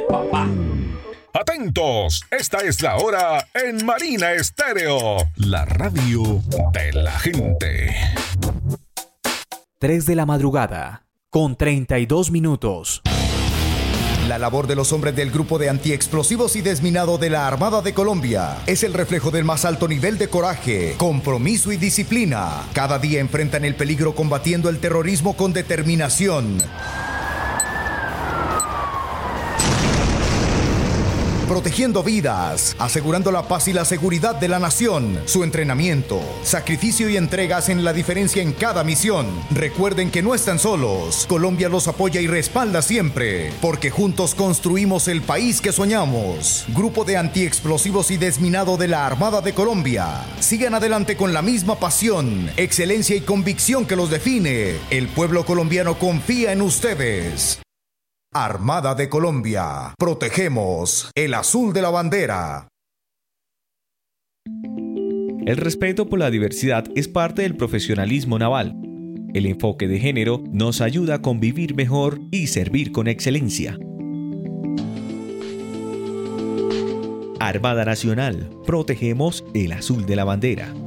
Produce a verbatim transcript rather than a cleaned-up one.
papá. Atentos, esta es la hora en Marina Estéreo, la radio de la gente. tres de la madrugada, con treinta y dos minutos. La labor de los hombres del Grupo de Antiexplosivos y Desminado de la Armada de Colombia es el reflejo del más alto nivel de coraje, compromiso y disciplina. Cada día enfrentan el peligro combatiendo el terrorismo con determinación, protegiendo vidas, asegurando la paz y la seguridad de la nación. Su entrenamiento, sacrificio y entrega hacen la diferencia en cada misión. Recuerden que no están solos. Colombia los apoya y respalda siempre, porque juntos construimos el país que soñamos. Grupo de Antiexplosivos y Desminado de la Armada de Colombia. Sigan adelante con la misma pasión, excelencia y convicción que los define. El pueblo colombiano confía en ustedes. Armada de Colombia. Protegemos el azul de la bandera. El respeto por la diversidad es parte del profesionalismo naval. El enfoque de género nos ayuda a convivir mejor y servir con excelencia. Armada Nacional. Protegemos el azul de la bandera.